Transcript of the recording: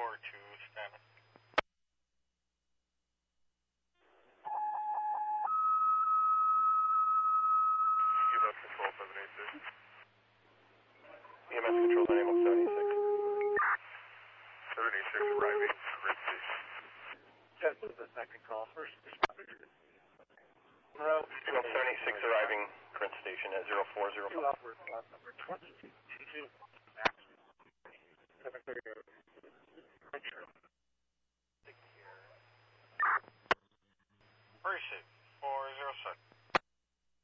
tower to stand. EMS control 786. EMS control animal 76. 786 arriving, Grid Station. This is the second call. First responder. 76 arriving, current station at 0405. Two upward, number 22. 738.